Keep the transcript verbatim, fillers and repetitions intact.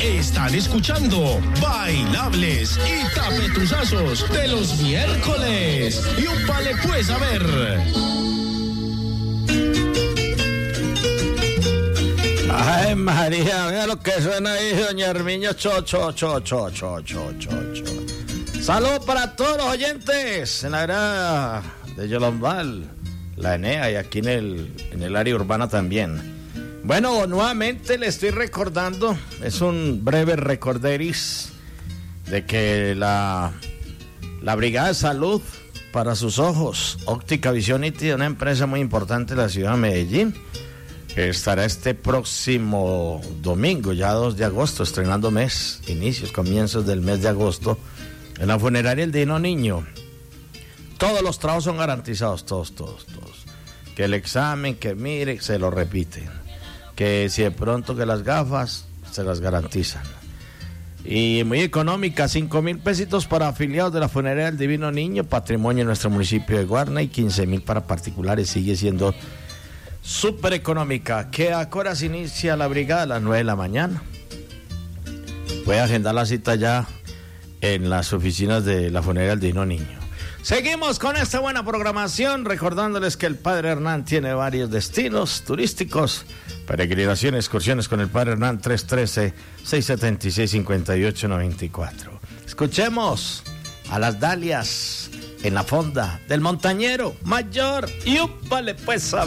Están escuchando Bailables y Tapetuzazos de los miércoles. Y un pale pues a ver. Ay, María, mira lo que suena ahí, doña Herminia. Cho, cho, cho, cho, cho, cho, cho, cho. Saludos para todos los oyentes en la grada de Yolombal, la Enea y aquí en el, en el área urbana también. Bueno, nuevamente le estoy recordando, es un breve recorderis de que la, la Brigada de Salud para sus ojos, Óptica Visión Nítida, una empresa muy importante de la ciudad de Medellín, que estará este próximo domingo, ya dos de agosto, estrenando mes, inicios, comienzos del mes de agosto, en la funeraria El Divino Niño. Todos los trabajos son garantizados, todos, todos, todos. Que el examen, que mire, se lo repiten. Que si de pronto que las gafas, se las garantizan. Y muy económica, cinco mil pesitos para afiliados de la funeraria del Divino Niño, patrimonio de nuestro municipio de Guarna, y quince mil para particulares, sigue siendo súper económica. Que a qué horas inicia la brigada? A las nueve de la mañana. Puede agendar la cita ya en las oficinas de la funeraria del Divino Niño. Seguimos con esta buena programación, recordándoles que el Padre Hernán tiene varios destinos turísticos. Peregrinación, excursiones con el Padre Hernán, tres uno tres, seis siete seis, cinco ocho nueve cuatro. Escuchemos a las Dalias en la fonda del Montañero Mayor. Y úpale pues a